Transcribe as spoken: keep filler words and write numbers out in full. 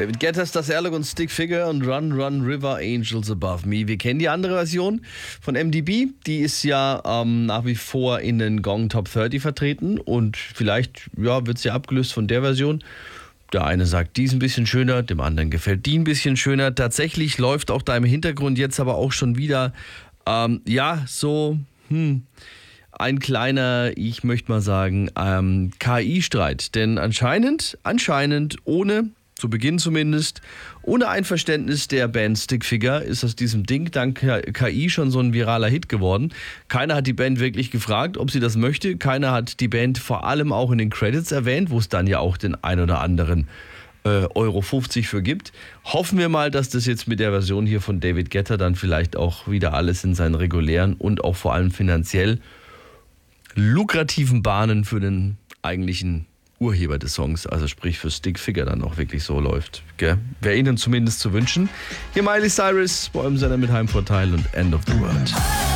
David Guetta, Das Erlog und Stick Figure und Run, Run, River, Angels Above Me. Wir kennen die andere Version von M D B. Die ist ja ähm, nach wie vor in den Gong Top dreißig vertreten und vielleicht ja, wird sie abgelöst von der Version. Der eine sagt, die ist ein bisschen schöner, dem anderen gefällt die ein bisschen schöner. Tatsächlich läuft auch da im Hintergrund jetzt aber auch schon wieder, ähm, ja, so, hm, ein kleiner, ich möchte mal sagen, ähm, K I-Streit. Denn anscheinend, anscheinend, ohne, zu Beginn zumindest, ohne Einverständnis der Band Stick Figure ist aus diesem Ding dank K I schon so ein viraler Hit geworden. Keiner hat die Band wirklich gefragt, ob sie das möchte. Keiner hat die Band vor allem auch in den Credits erwähnt, wo es dann ja auch den ein oder anderen äh, Euro fünfzig für gibt. Hoffen wir mal, dass das jetzt mit der Version hier von David Guetta dann vielleicht auch wieder alles in seinen regulären und auch vor allem finanziell lukrativen Bahnen für den eigentlichen Urheber des Songs, also sprich für Stick Figure, dann auch wirklich so läuft. Wäre Ihnen zumindest zu wünschen. Hier Miley Cyrus, bei eurem Sender mit Heimvorteil und End of the World.